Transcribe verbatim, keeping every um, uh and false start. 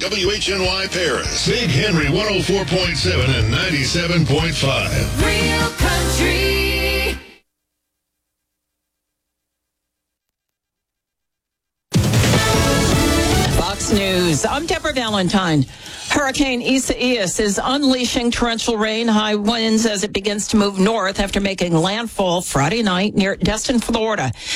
W H N Y Paris, Big Henry one oh four point seven and ninety-seven point five. Real country. Fox News. I'm Deborah Valentine. Hurricane Isaias is unleashing torrential rain, high winds as it begins to move north after making landfall Friday night near Destin, Florida.